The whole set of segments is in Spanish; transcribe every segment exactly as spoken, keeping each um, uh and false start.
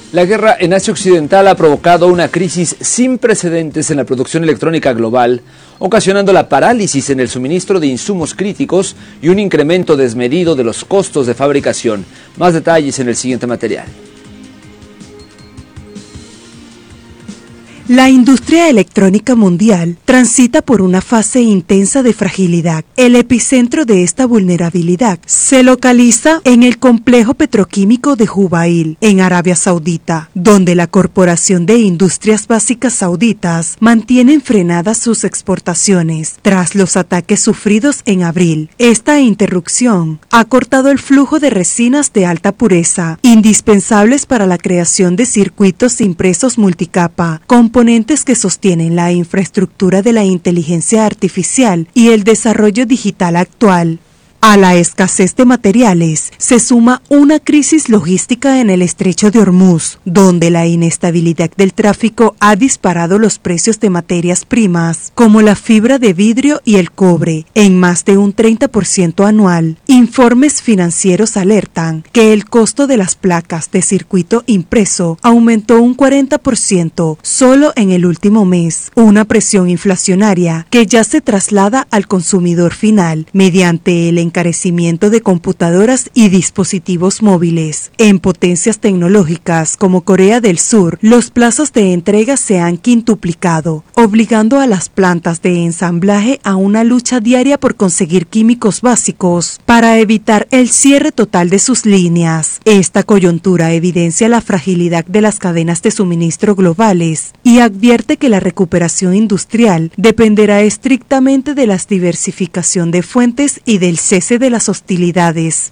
La guerra en Asia Occidental ha provocado una crisis sin precedentes en la producción electrónica global, ocasionando la parálisis en el suministro de insumos críticos y un incremento desmedido de los costos de fabricación. Más detalles en el siguiente material. La industria electrónica mundial transita por una fase intensa de fragilidad. El epicentro de esta vulnerabilidad se localiza en el complejo petroquímico de Jubail, en Arabia Saudita, donde la Corporación de Industrias Básicas Sauditas mantiene frenadas sus exportaciones tras los ataques sufridos en abril. Esta interrupción ha cortado el flujo de resinas de alta pureza, indispensables para la creación de circuitos impresos multicapa, componentes que sostienen la infraestructura de la inteligencia artificial y el desarrollo digital actual. A la escasez de materiales se suma una crisis logística en el estrecho de Hormuz, donde la inestabilidad del tráfico ha disparado los precios de materias primas, como la fibra de vidrio y el cobre, en más de un treinta por ciento anual. Informes financieros alertan que el costo de las placas de circuito impreso aumentó un cuarenta por ciento solo en el último mes, una presión inflacionaria que ya se traslada al consumidor final mediante el encarecimiento de computadoras y dispositivos móviles. En potencias tecnológicas como Corea del Sur, los plazos de entrega se han quintuplicado, obligando a las plantas de ensamblaje a una lucha diaria por conseguir químicos básicos para evitar el cierre total de sus líneas. Esta coyuntura evidencia la fragilidad de las cadenas de suministro globales y advierte que la recuperación industrial dependerá estrictamente de la diversificación de fuentes y del cese de las hostilidades.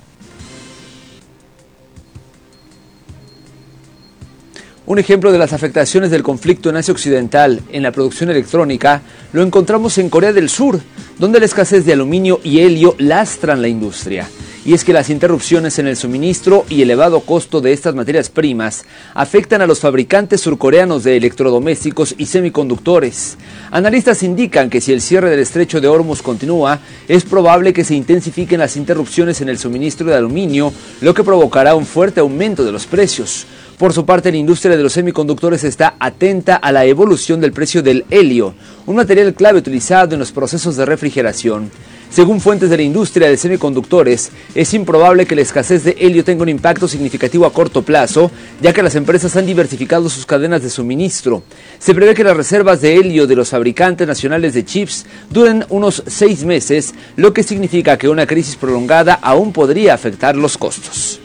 Un ejemplo de las afectaciones del conflicto en Asia Occidental en la producción electrónica lo encontramos en Corea del Sur, donde la escasez de aluminio y helio lastran la industria. Y es que las interrupciones en el suministro y elevado costo de estas materias primas afectan a los fabricantes surcoreanos de electrodomésticos y semiconductores. Analistas indican que si el cierre del estrecho de Hormuz continúa, es probable que se intensifiquen las interrupciones en el suministro de aluminio, lo que provocará un fuerte aumento de los precios. Por su parte, la industria de los semiconductores está atenta a la evolución del precio del helio, un material clave utilizado en los procesos de refrigeración. Según fuentes de la industria de semiconductores, es improbable que la escasez de helio tenga un impacto significativo a corto plazo, ya que las empresas han diversificado sus cadenas de suministro. Se prevé que las reservas de helio de los fabricantes nacionales de chips duren unos seis meses, lo que significa que una crisis prolongada aún podría afectar los costos.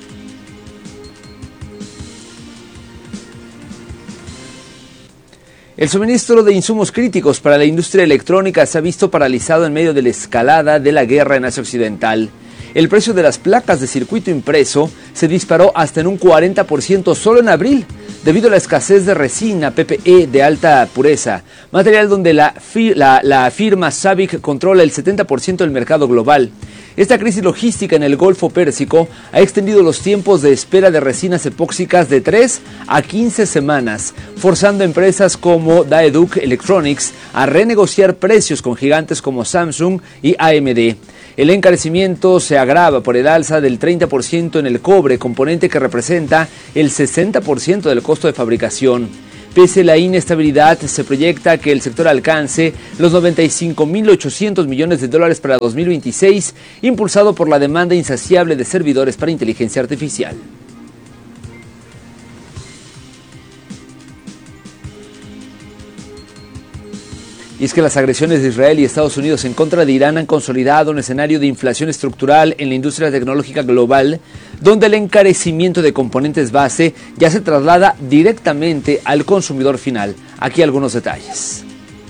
El suministro de insumos críticos para la industria electrónica se ha visto paralizado en medio de la escalada de la guerra en Asia Occidental. El precio de las placas de circuito impreso se disparó hasta en un cuarenta por ciento solo en abril, debido a la escasez de resina P P E de alta pureza, material donde la, fi la, la firma Sabic controla el setenta por ciento del mercado global. Esta crisis logística en el Golfo Pérsico ha extendido los tiempos de espera de resinas epóxicas de tres a quince semanas, forzando a empresas como Daeduk Electronics a renegociar precios con gigantes como Samsung y A M D. El encarecimiento se agrava por el alza del treinta por ciento en el cobre, componente que representa el sesenta por ciento del costo de fabricación. Pese a la inestabilidad, se proyecta que el sector alcance los noventa y cinco mil ochocientos millones de dólares para dos mil veintiséis, impulsado por la demanda insaciable de servidores para inteligencia artificial. Y es que las agresiones de Israel y Estados Unidos en contra de Irán han consolidado un escenario de inflación estructural en la industria tecnológica global, donde el encarecimiento de componentes base ya se traslada directamente al consumidor final. Aquí algunos detalles.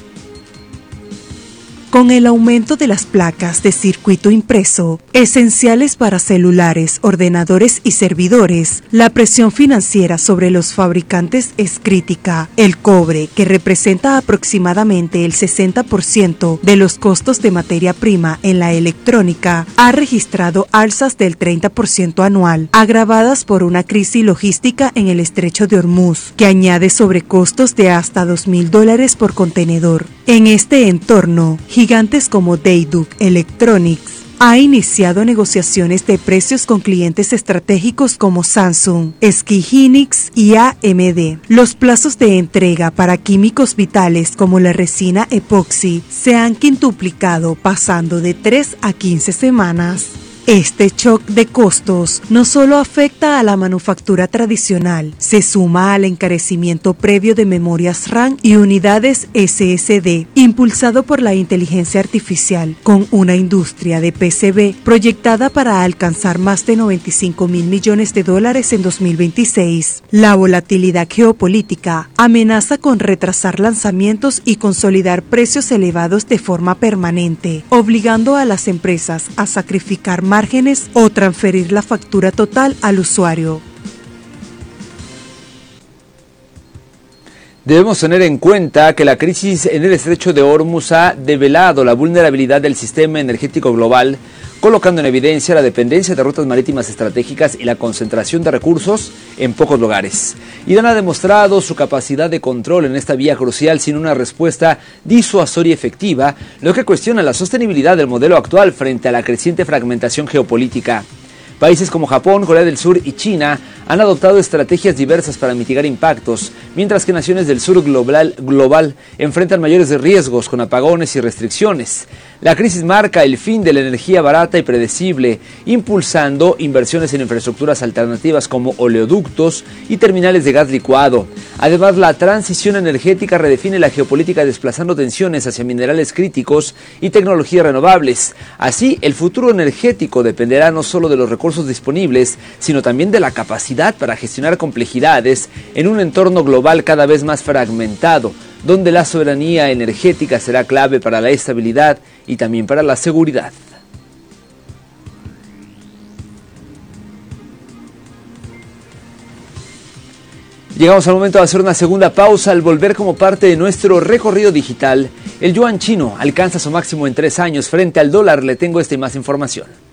Con el aumento de las placas de circuito impreso, esenciales para celulares, ordenadores y servidores, la presión financiera sobre los fabricantes es crítica. El cobre, que representa aproximadamente el sesenta por ciento de los costos de materia prima en la electrónica, ha registrado alzas del treinta por ciento anual, agravadas por una crisis logística en el estrecho de Hormuz, que añade sobrecostos de hasta dos mil dólares por contenedor. En este entorno, gigantes como Daeduk Electronics ha iniciado negociaciones de precios con clientes estratégicos como Samsung, S K Hynix y A M D. Los plazos de entrega para químicos vitales como la resina epoxi se han quintuplicado, pasando de tres a quince semanas. Este shock de costos no solo afecta a la manufactura tradicional, se suma al encarecimiento previo de memorias RAM y unidades S S D, impulsado por la inteligencia artificial, con una industria de P C B proyectada para alcanzar más de noventa y cinco mil millones de dólares en dos mil veintiséis. La volatilidad geopolítica amenaza con retrasar lanzamientos y consolidar precios elevados de forma permanente, obligando a las empresas a sacrificar márgenes o transferir la factura total al usuario. Debemos tener en cuenta que la crisis en el estrecho de Hormuz ha develado la vulnerabilidad del sistema energético global, colocando en evidencia la dependencia de rutas marítimas estratégicas y la concentración de recursos en pocos lugares. Irán ha demostrado su capacidad de control en esta vía crucial sin una respuesta disuasoria efectiva, lo que cuestiona la sostenibilidad del modelo actual frente a la creciente fragmentación geopolítica. Países como Japón, Corea del Sur y China han adoptado estrategias diversas para mitigar impactos, mientras que naciones del sur global, global enfrentan mayores riesgos con apagones y restricciones. La crisis marca el fin de la energía barata y predecible, impulsando inversiones en infraestructuras alternativas como oleoductos y terminales de gas licuado. Además, la transición energética redefine la geopolítica desplazando tensiones hacia minerales críticos y tecnologías renovables. Así, el futuro energético dependerá no solo de los recursos disponibles, sino también de la capacidad para gestionar complejidades en un entorno global cada vez más fragmentado, donde la soberanía energética será clave para la estabilidad y también para la seguridad. Llegamos al momento de hacer una segunda pausa. Al volver como parte de nuestro recorrido digital, el yuan chino alcanza su máximo en tres años frente al dólar. Le tengo esta y más información.